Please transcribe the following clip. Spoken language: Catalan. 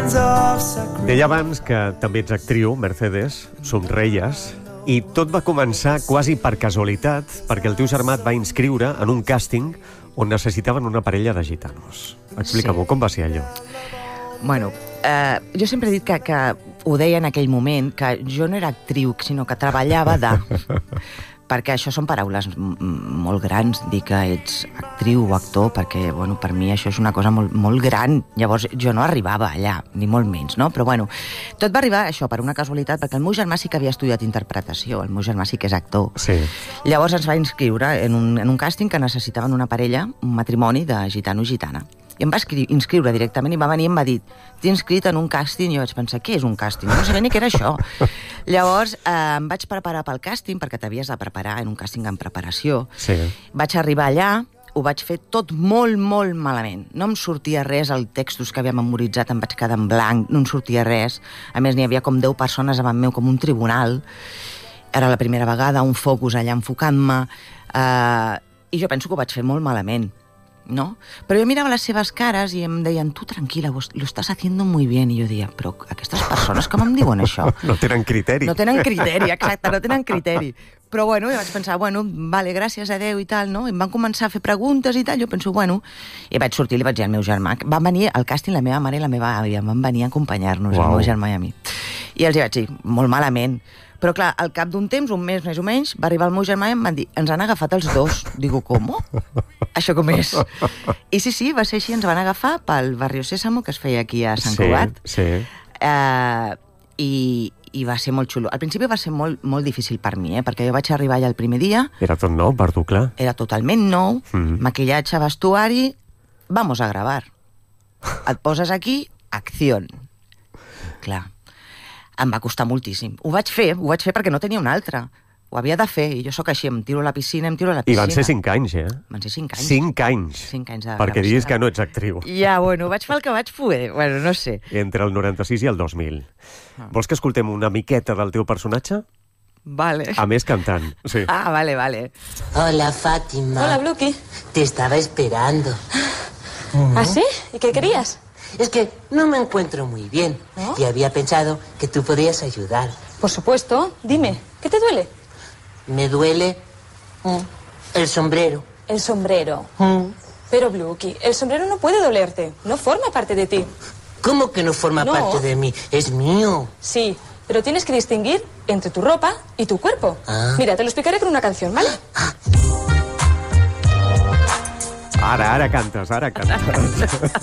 Deia abans que també ets actriu, Mercedes, somreies, i tot va començar quasi per casualitat, perquè el teu germà et va inscriure en un càsting on necessitaven una parella de gitanos. Explica-m'ho, com va ser allò? Bueno, jo sempre he dit que ho deia en aquell moment, que jo no era actriu, sinó que treballava perquè això són paraules molt grans, dir que ets actriu o actor, perquè, bueno, per mi això és una cosa molt, molt gran. Llavors, jo no arribava allà, ni molt menys, no? Però, bueno, tot va arribar això per una casualitat, perquè el meu germà sí que havia estudiat interpretació, el meu germà sí que és actor. Sí. Llavors ens va inscriure en un càsting que necessitaven una parella, un matrimoni de gitano i gitana. I em va inscriure directament i va venir i em va dir: t'he inscrit en un càsting. I jo vaig pensar, què és un càsting? No sabia ni què era això. Llavors em vaig preparar pel càsting, perquè t'havies de preparar en un càsting en preparació. Sí. Vaig arribar allà, ho vaig fer tot molt, molt malament. No em sortia res, els textos que havia memoritzat em vaig quedar en blanc, no em sortia res. A més, n'hi havia com 10 persones davant meu, com un tribunal. Era la primera vegada, un focus allà enfocant-me. I jo penso que ho vaig fer molt malament, ¿no? Però jo mirava les seves cares i em deien: tu tranquila, lo estás haciendo muy bien. I jo deia: però aquestes persones com em diuen això? No tenen criteri. No tenen criteri, exacte, no tenen criteri. Però bueno, jo vaig pensar, bueno, vale, gràcies a Déu i tal, no? I em van començar a fer preguntes i tal, jo penso, bueno, i vaig sortir i li vaig dir al meu germà, van venir al càsting la meva mare i la meva àvia, van venir a acompanyar-nos, el meu germà i a mi. I els hi vaig dir, molt malament. Però clar, al cap d'un temps, un mes més o menys, va arribar el meu germà i em van dir: ens han agafat els dos. Digo, com? Això com és? I sí, va ser així, ens van agafar pel Barrio Sésamo, que es feia aquí a Sant Cugat. Sí. I va ser molt xulo. Al principi va ser molt, molt difícil per mi, perquè jo vaig arribar allà el primer dia. Era tot nou per tu, clar. Era totalment nou, maquillatge, vestuari, vamos a gravar. Et poses aquí, acció. Clar, em va costar moltíssim. Ho vaig fer perquè no tenia una altra. Ho havia de fer, i jo sóc així, em tiro a la piscina. I van ser 5 anys, eh? Van ser 5 anys. 5 anys. 5 anys de perquè diguis que no ets actriu. Ja, bueno, vaig fer el que vaig poder. Bueno, no sé. Entre el 96 i el 2000. Vols que escoltem una miqueta del teu personatge? Vale. A més, cantant. Sí. Vale. Hola, Fátima. Hola, Bluky. Te estaba esperando. ¿Ah, sí? ¿Y qué querías? Es que no me encuentro muy bien. ¿No? Y había pensado que tú podrías ayudar. Por supuesto. Dime, ¿qué te duele? Me duele el sombrero. El sombrero. Pero, Bluky, el sombrero no puede dolerte. No forma parte de ti. ¿Cómo que no forma parte de mí? Es mío. Sí, pero tienes que distinguir entre tu ropa y tu cuerpo. Mira, te lo explicaré con una canción, ¿vale? Ara cantes.